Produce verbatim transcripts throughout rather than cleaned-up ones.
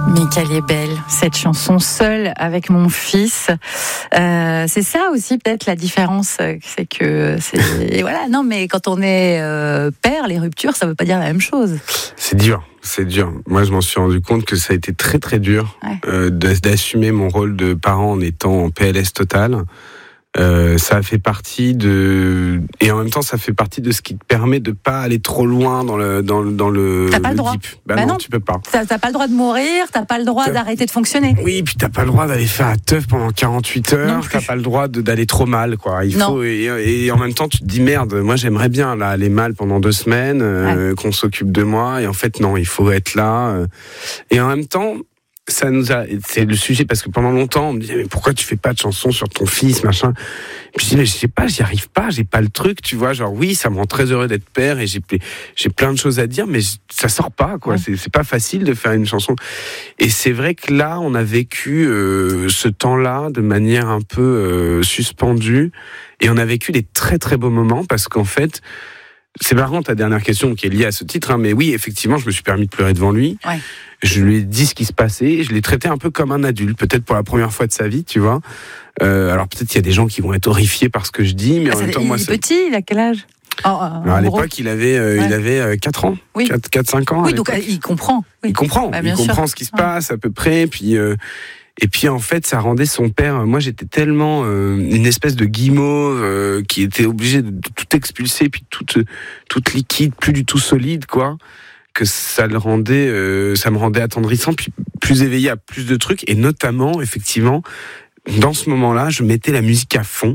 Mais qu'elle est belle, cette chanson, Seule avec mon fils. Euh, c'est ça aussi peut-être la différence, c'est que c'est voilà. Non, mais quand on est euh, père, les ruptures, ça veut pas dire la même chose. C'est dur, c'est dur. Moi, je m'en suis rendu compte que ça a été très très dur ouais. euh, d'assumer mon rôle de parent en étant en P L S total. Euh, ça fait partie de et en même temps ça fait partie de ce qui te permet de pas aller trop loin dans le dans le dans le t'as pas le, le droit deep. Bah, bah non, non tu peux pas t'as, t'as pas le droit de mourir, t'as pas le droit t'as... d'arrêter de fonctionner. Oui, puis t'as pas le droit d'aller faire la teuf pendant quarante-huit heures, t'as pas le droit de, d'aller trop mal quoi. Il non. faut et, et en même temps tu te dis merde, moi j'aimerais bien là aller mal pendant deux semaines euh, ouais. qu'on s'occupe de moi et en fait non, il faut être là euh, et en même temps ça nous a, c'est le sujet parce que pendant longtemps on me disait mais pourquoi tu fais pas de chansons sur ton fils machin. Je dis mais je sais pas, j'y arrive pas, j'ai pas le truc, tu vois, genre oui ça me rend très heureux d'être père et j'ai j'ai plein de choses à dire mais ça sort pas quoi, ouais. c'est c'est pas facile de faire une chanson et c'est vrai que là on a vécu euh, ce temps-là de manière un peu euh, suspendue et on a vécu des très très beaux moments parce qu'en fait c'est marrant ta dernière question qui est liée à ce titre, hein, mais oui, effectivement, je me suis permis de pleurer devant lui. Ouais. Je lui ai dit ce qui se passait, et je l'ai traité un peu comme un adulte, peut-être pour la première fois de sa vie, tu vois. Euh, alors peut-être qu'il y a des gens qui vont être horrifiés par ce que je dis, mais ah, en même temps, il moi, est c'est petit, il a quel âge? Oh, alors, à l'époque, gros. il avait, euh, ouais. il avait euh, quatre ans, oui. quatre cinq ans. Oui, donc il comprend. Oui. Il comprend, bah, il comprend sûr. ce qui se passe à peu près, puis. Euh, Et puis en fait, ça rendait son père. Moi, j'étais tellement euh, une espèce de guimauve euh, qui était obligé de, de tout expulser, puis toute toute liquide, plus du tout solide, quoi. Que ça le rendait, euh, ça me rendait attendrissant, puis plus éveillé à plus de trucs, et notamment, effectivement, dans ce moment-là, je mettais la musique à fond.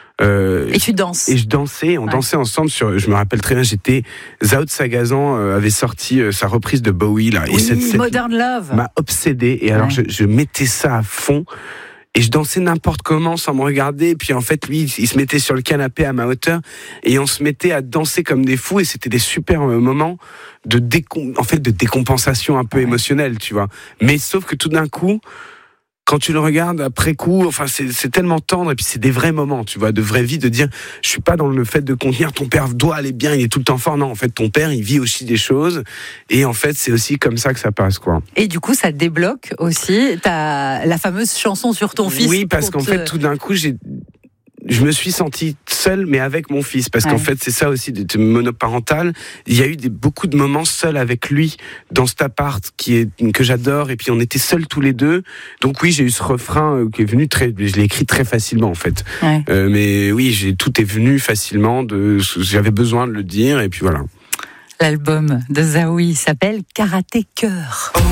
Euh, et tu danses. Et je dansais, on ouais. dansait ensemble sur. Je me rappelle très bien, j'étais. Zao de Sagazan euh, avait sorti euh, sa reprise de Bowie là. Oui, et cette, cette Modern Love m'a obsédé. Et ouais. alors je, je mettais ça à fond. Et je dansais n'importe comment sans me regarder. Et puis en fait, lui, il se mettait sur le canapé à ma hauteur. Et on se mettait à danser comme des fous. Et c'était des super moments de, décom... en fait, de décompensation un peu ouais. émotionnelle, tu vois. Mais sauf que tout d'un coup, quand tu le regardes après coup, enfin c'est, c'est tellement tendre et puis c'est des vrais moments, tu vois, de vraie vie, de dire je suis pas dans le fait de contenir ton père doit aller bien, il est tout le temps fort. Non, en fait ton père il vit aussi des choses et en fait c'est aussi comme ça que ça passe quoi. Et du coup ça débloque aussi ta la fameuse chanson sur ton fils. Oui, parce qu'en te... fait tout d'un coup j'ai je me suis senti seul, mais avec mon fils, parce ouais. qu'en fait, c'est ça aussi, d'être monoparental. Il y a eu des, beaucoup de moments seuls avec lui dans cet appart qui est que j'adore, et puis on était seuls tous les deux. Donc oui, j'ai eu ce refrain euh, qui est venu très, je l'ai écrit très facilement en fait. Ouais. Euh, mais oui, j'ai tout est venu facilement. De, j'avais besoin de le dire, et puis voilà. L'album de Zaoui s'appelle Karaté Cœur.